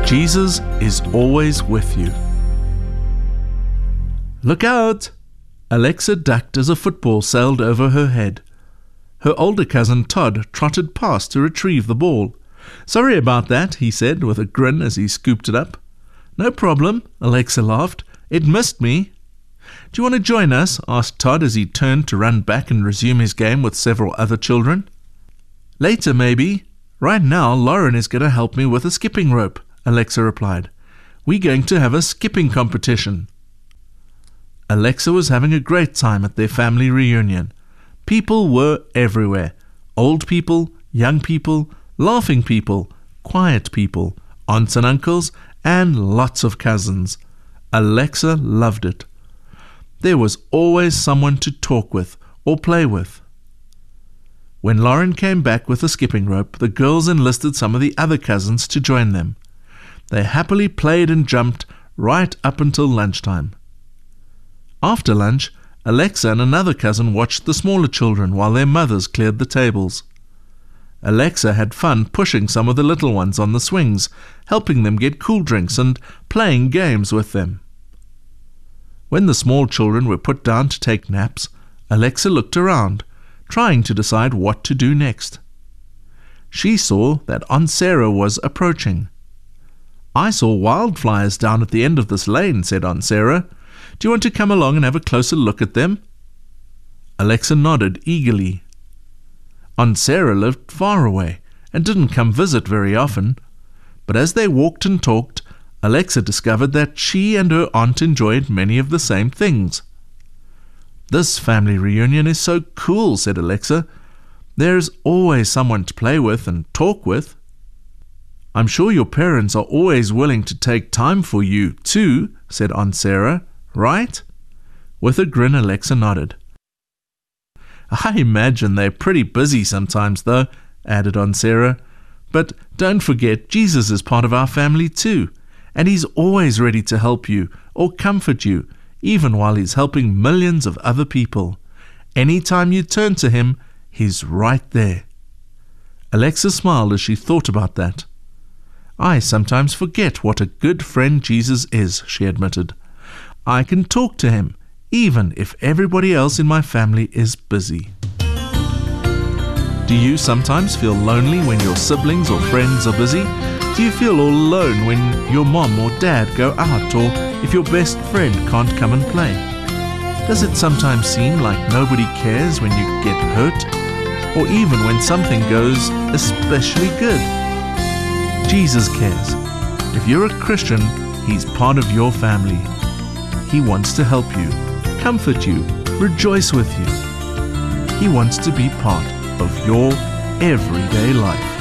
Jesus is always with you. Look out! Alexa ducked as a football sailed over her head. Her older cousin Todd trotted past to retrieve the ball. "Sorry about that," he said with a grin as he scooped it up. "No problem," Alexa laughed. "It missed me." "Do you want to join us?" asked Todd as he turned to run back and resume his game with several other children. "Later, maybe. Right now, Lauren is going to help me with a skipping rope," Alexa replied. "We're going to have a skipping competition." Alexa was having a great time at their family reunion. People were everywhere. Old people, young people, laughing people, quiet people, aunts and uncles, and lots of cousins. Alexa loved it. There was always someone to talk with or play with. When Lauren came back with a skipping rope, the girls enlisted some of the other cousins to join them. They happily played and jumped right up until lunchtime. After lunch, Alexa and another cousin watched the smaller children while their mothers cleared the tables. Alexa had fun pushing some of the little ones on the swings, helping them get cool drinks and playing games with them. When the small children were put down to take naps, Alexa looked around, trying to decide what to do next. She saw that Aunt Sarah was approaching. "I saw wildflowers down at the end of this lane," said Aunt Sarah. "Do you want to come along and have a closer look at them?" Alexa nodded eagerly. Aunt Sarah lived far away and didn't come visit very often, but as they walked and talked, Alexa discovered that she and her aunt enjoyed many of the same things. "This family reunion is so cool," said Alexa. "There's always someone to play with and talk with." "I'm sure your parents are always willing to take time for you, too," said Aunt Sarah. "Right?" With a grin, Alexa nodded. "I imagine they're pretty busy sometimes, though," added Aunt Sarah. "But don't forget, Jesus is part of our family too, and he's always ready to help you or comfort you, even while he's helping millions of other people. Anytime you turn to him, he's right there." Alexa smiled as she thought about that. "I sometimes forget what a good friend Jesus is," she admitted. "I can talk to him, even if everybody else in my family is busy." Do you sometimes feel lonely when your siblings or friends are busy? Do you feel all alone when your mom or dad go out, or if your best friend can't come and play? Does it sometimes seem like nobody cares when you get hurt, or even when something goes especially good? Jesus cares. If you're a Christian, he's part of your family. He wants to help you, comfort you, rejoice with you. He wants to be part of your everyday life.